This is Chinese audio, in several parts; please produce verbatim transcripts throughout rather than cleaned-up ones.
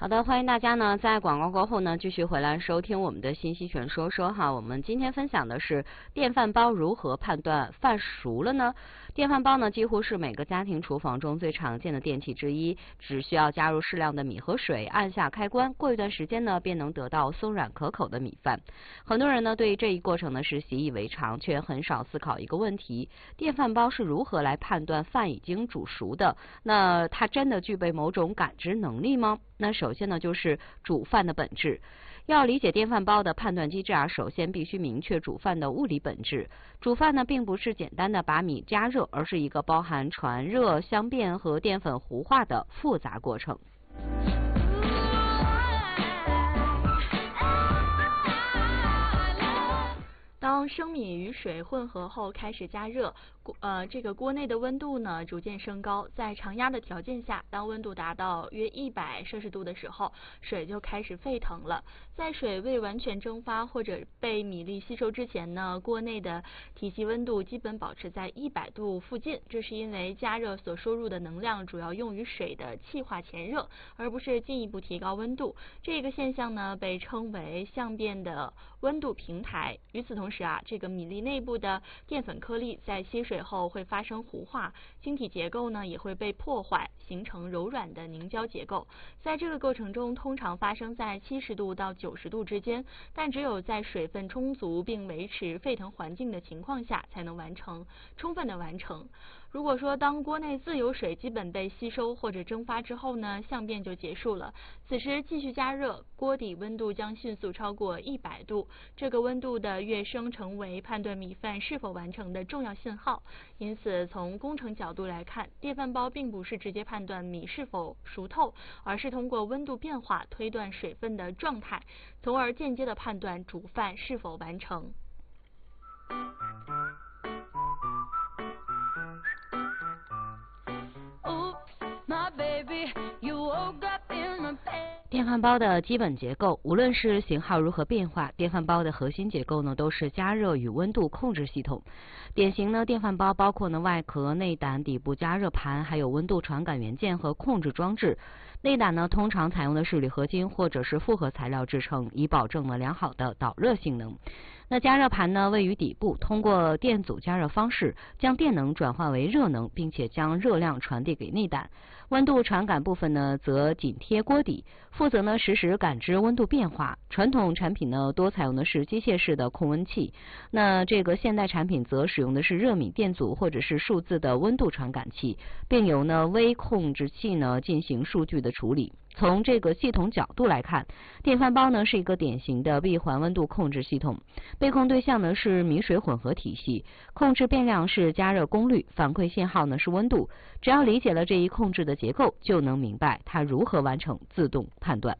好的，欢迎大家呢在广告过后呢继续回来收听我们的信息全说说哈。我们今天分享的是电饭煲如何判断饭熟了呢？电饭煲呢几乎是每个家庭厨房中最常见的电器之一，只需要加入适量的米和水，按下开关，过一段时间呢便能得到松软可口的米饭。很多人呢对这一过程呢是习以为常，却很少思考一个问题：电饭煲是如何来判断饭已经煮熟的？那它真的具备某种感知能力吗？那首先呢，就是煮饭的本质。要理解电饭煲的判断机制啊，首先必须明确煮饭的物理本质。煮饭呢，并不是简单的把米加热，而是一个包含传热、相变和淀粉糊化的复杂过程。 当生米与水混合后开始加热，呃，这个锅内的温度呢逐渐升高，在常压的条件下，当温度达到约一百摄氏度的时候，水就开始沸腾了。在水未完全蒸发或者被米粒吸收之前呢，锅内的体系温度基本保持在一百度附近，这是因为加热所收入的能量主要用于水的气化前热，而不是进一步提高温度。这个现象呢被称为相变的温度平台。与此同时啊，这个米粒内部的淀粉颗粒在吸水后会发生糊化，晶体结构呢也会被破坏，形成柔软的凝胶结构。在这个过程中，通常发生在七十度到九十度之间，但只有在水分充足并维持沸腾环境的情况下，才能完成充分的完成。如果说当锅内自由水基本被吸收或者蒸发之后呢，相变就结束了。此时继续加热，锅底温度将迅速超过一百度，这个温度的跃升成为判断米饭是否完成的重要信号。因此，从工程角度来看，电饭煲并不是直接判断米是否熟透，而是通过温度变化推断水分的状态，从而间接的判断煮饭是否完成。 电饭煲的基本结构，无论是型号如何变化，电饭煲的核心结构呢都是加热与温度控制系统。典型呢电饭煲包括呢外壳、内胆、底部加热盘，还有温度传感元件和控制装置。内胆呢通常采用的是铝合金或者是复合材料制成，以保证了良好的导热性能。那加热盘呢位于底部，通过电阻加热方式将电能转换为热能，并且将热量传递给内胆。温度传感部分呢则紧贴锅底，负责呢实时感知温度变化。传统产品呢多采用的是机械式的控温器，那这个现代产品则使用的是热敏电阻或者是数字的温度传感器，并由呢微控制器呢进行数据的处理。从这个系统角度来看，电饭煲呢是一个典型的闭环温度控制系统，被控对象呢是米水混合体系，控制变量是加热功率，反馈信号呢是温度。只要理解了这一控制的结构，就能明白它如何完成自动判断。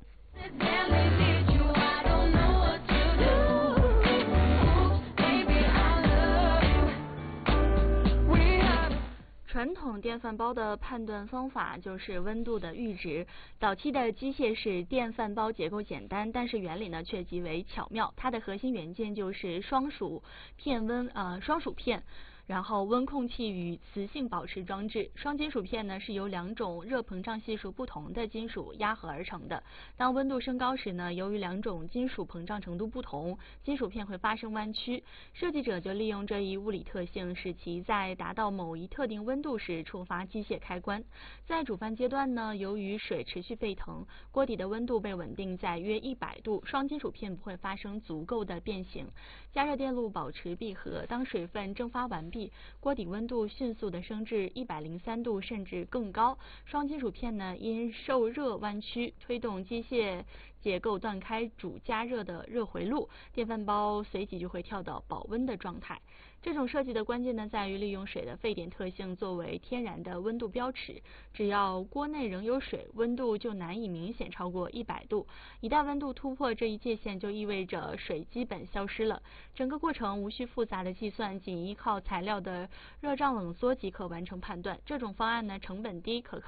传统电饭煲的判断方法就是温度的阈值。早期的机械式电饭煲结构简单，但是原理呢却极为巧妙。它的核心元件就是双薯片温呃双薯片。然后温控器与磁性保持装置。双金属片呢是由两种热膨胀系数不同的金属压合而成的。当温度升高时呢，由于两种金属膨胀程度不同，金属片会发生弯曲。设计者就利用这一物理特性，使其在达到某一特定温度时触发机械开关。在煮饭阶段呢，由于水持续沸腾，锅底的温度被稳定在约一百度，双金属片不会发生足够的变形。加热电路保持闭合，当水分蒸发完毕，锅底温度迅速的升至一百零三度甚至更高。双金属片呢因受热弯曲，推动机械结构断开主加热的热回路，电饭煲随即就会跳到保温的状态。这种设计的关键呢在于利用水的沸点特性作为天然的温度标尺，只要锅内仍有水，温度就难以明显超过一百度。一旦温度突破这一界限，就意味着水基本消失了。整个过程无需复杂的计算，仅依靠材料的热胀冷缩即可完成判断。这种方案呢成本低，可